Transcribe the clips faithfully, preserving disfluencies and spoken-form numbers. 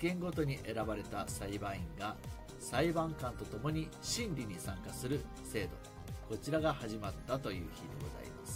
件ごとに選ばれた裁判員が裁判官とともに審理に参加する制度、こちらが始まったという日でございます。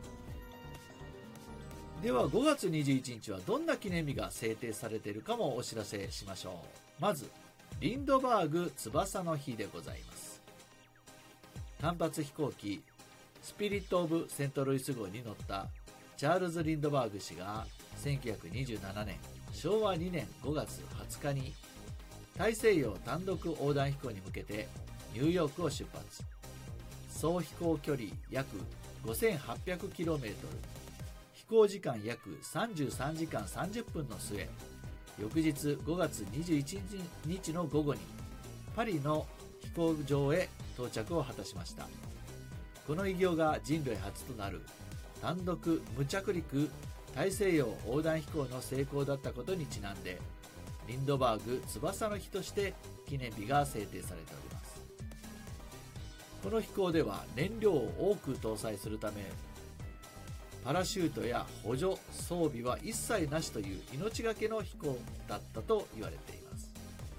ではごがつにじゅういちにちはどんな記念日が制定されているかもお知らせしましょう。まずリンドバーグ翼の日でございます。単発飛行機スピリット・オブ・セントルイス号に乗ったチャールズ・リンドバーグ氏がせんきゅうひゃくにじゅうななねんしょうわにねんごがつはつかに大西洋単独横断飛行に向けてニューヨークを出発。総飛行距離約 ごせんはっぴゃくキロメートル、飛行時間約さんじゅうさんじかんさんじゅっぷんの末、翌日ごがつにじゅういちにちの午後にパリの飛行場へ到着を果たしました。この偉業が人類初となる単独無着陸大西洋横断飛行の成功だったことにちなんで、リンドバーグ翼の日として記念日が制定されております。この飛行では燃料を多く搭載するため、パラシュートや補助装備は一切なしという命がけの飛行だったと言われています。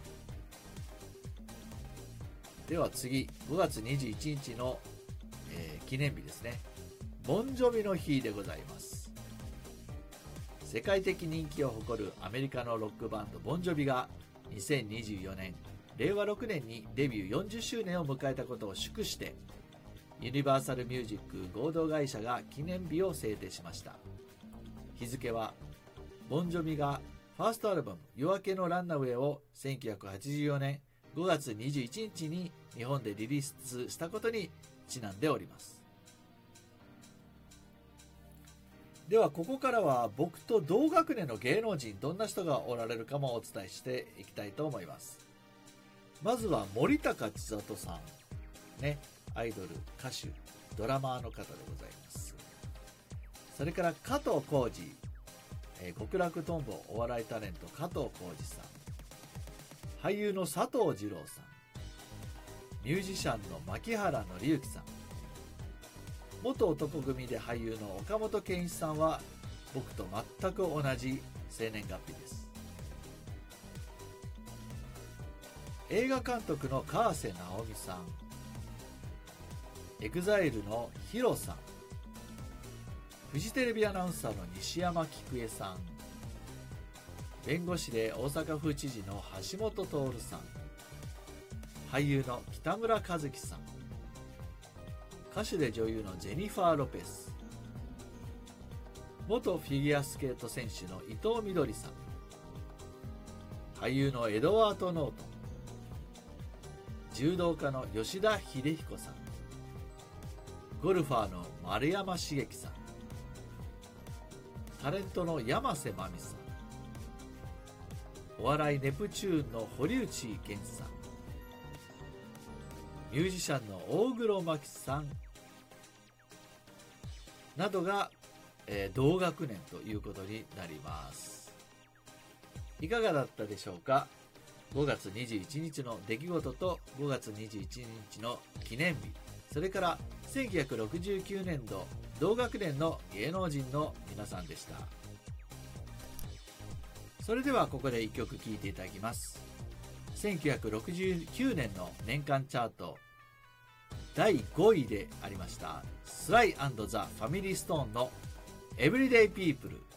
では次、ごがつにじゅういちにちの、えー、記念日ですね。ボンジョビの日でございます。世界的人気を誇るアメリカのロックバンドボンジョビがにせんにじゅうよねんれいわろくねんにデビューよんじゅっしゅうねんを迎えたことを祝して、ユニバーサルミュージック合同会社が記念日を制定しました。日付はボンジョビがファーストアルバム夜明けのランナウェイをせんきゅうひゃくはちじゅうよねんごがつにじゅういちにちに日本でリリースしたことにちなんでおります。ではここからは僕と同学年の芸能人、どんな人がおられるかもお伝えしていきたいと思います。まずは森高千里さんね、アイドル、歌手、ドラマーの方でございます。それから加藤浩次、えー、極楽とんぼお笑いタレント加藤浩次さん、俳優の佐藤二朗さん、ミュージシャンの牧原紀之さん、元男組で俳優の岡本健一さんは僕と全く同じ生年月日です。映画監督の川瀬直美さん、エグザイルのヒロさん、フジテレビアナウンサーの西山喜久恵さん、弁護士で大阪府知事の橋本徹さん、俳優の北村一輝さん、歌手で女優のジェニファー・ロペス、元フィギュアスケート選手の伊藤みどりさん、俳優のエドワード・ノートン、柔道家の吉田秀彦さん、ゴルファーの丸山茂樹さん、タレントの山瀬まみさん、お笑いネプチューンの堀内健さん、ミュージシャンの大黒摩季さんなどが、えー、同学年ということになります。いかがだったでしょうか。ごがつにじゅういちにちの出来事とごがつにじゅういちにちの記念日、それからせんきゅうひゃくろくじゅうきゅうねんど同学年の芸能人の皆さんでした。それではここでいっきょく聴いていただきます。せんきゅうひゃくろくじゅうきゅうねんの年間チャートだいごいでありましたスライ&ザ・ファミリーストーンのエブリデイピープル